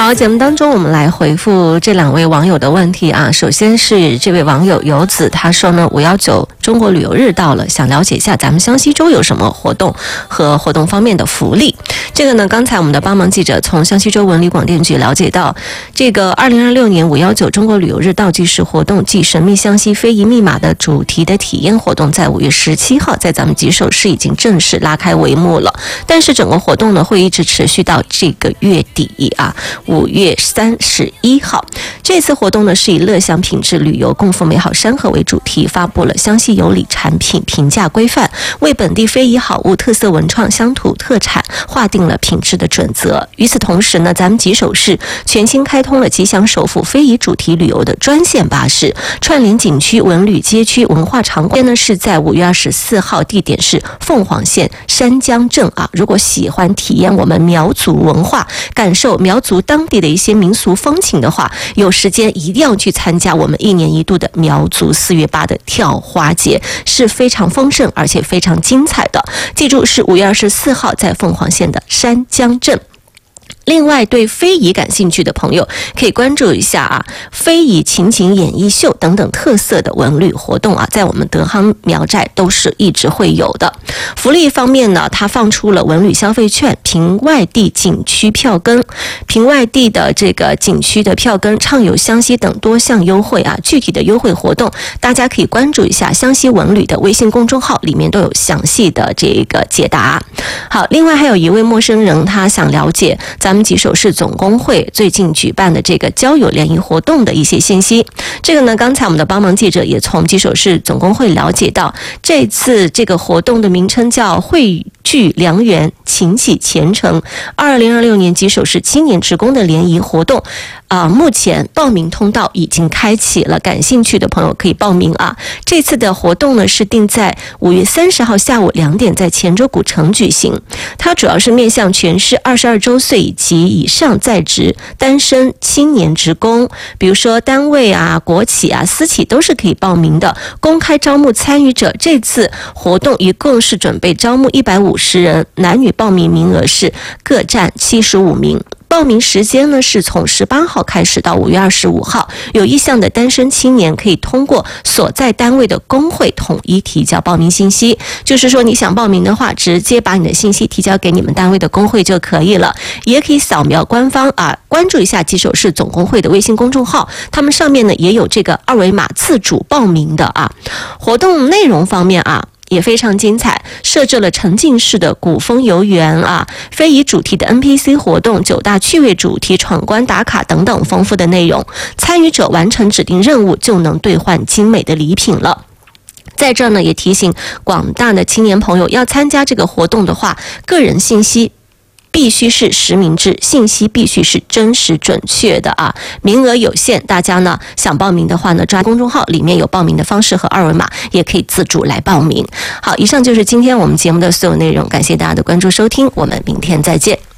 好，节目当中我们来回复这两位网友的问题啊。首先是这位网友游子，他说呢，519中国旅游日到了，想了解一下咱们湘西州有什么活动和活动方面的福利。这个呢，刚才我们的帮忙记者从湘西州文旅广电局了解到，这个2026年519中国旅游日倒计时活动暨神秘湘西非遗密码的主题的体验活动，在5月17号在咱们吉首市已经正式拉开帷幕了。但是整个活动呢，会一直持续到这个月底啊，5月31号。这次活动呢，是以乐享品质旅游、共赴美好山河为主题，发布了湘西有礼产品评价规范，为本地非遗好物、特色文创、乡土特产划定了品质的准则。与此同时呢，咱们吉首市全新开通了吉祥首府非遗主题旅游的专线巴士，串联景区、文旅街区、文化场馆呢，是在5月24号，地点是凤凰县山江镇啊。如果喜欢体验我们苗族文化，感受苗族当地的一些民俗风情的话，有时间一定要去参加我们1年1度的苗族4月8的跳花节，是非常丰盛而且非常精彩的。记住，是5月24号在凤凰县的山江镇。另外，对非遗感兴趣的朋友可以关注一下啊，非遗情景演艺秀等等特色的文旅活动啊，在我们德夯苗寨都是一直会有的。福利方面呢，它放出了文旅消费券、凭外地景区票根、凭外地的这个景区的票根、畅游湘西等多项优惠啊。具体的优惠活动，大家可以关注一下湘西文旅的微信公众号，里面都有详细的这个解答。好，另外还有一位陌生人，他想了解咱们吉首市总工会最近举办的这个交友联谊活动的一些信息。这个呢，刚才我们的帮忙记者也从吉首市总工会了解到，这次这个活动的名称叫汇聚良缘，情系前程。2026年吉首市青年职工的联谊活动目前报名通道已经开启了，感兴趣的朋友可以报名啊。这次的活动呢，是定在5月30号下午2点在前州古城举行。它主要是面向全市22周岁及以上在职单身青年职工，比如说单位啊、国企啊、私企都是可以报名的。公开招募参与者，这次活动一共是准备招募150人，男女报名名额是各占75名。报名时间呢，是从18号开始到5月25号。有意向的单身青年可以通过所在单位的工会统一提交报名信息，就是说你想报名的话，直接把你的信息提交给你们单位的工会就可以了。也可以扫描官方关注一下吉首市总工会的微信公众号，他们上面呢也有这个2维码自主报名的啊。活动内容方面也非常精彩，设置了沉浸式的古风游园非遗主题的 NPC 活动、9大趣味主题、闯关打卡等等丰富的内容。参与者完成指定任务就能兑换精美的礼品了。在这儿呢，也提醒广大的青年朋友，要参加这个活动的话，个人信息必须是实名制，信息必须是真实准确的名额有限，大家呢想报名的话呢，抓公众号里面有报名的方式和2维码，也可以自主来报名。好，以上就是今天我们节目的所有内容，感谢大家的关注收听，我们明天再见。